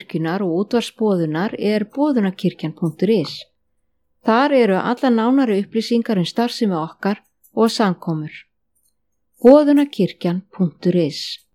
Boðunarkirkjunar og útvarpsboðunar boðunarkirkjan.is. Þar eru alla nánari upplýsingar starfsemi okkar og samkomur. Boðunarkirkjan.is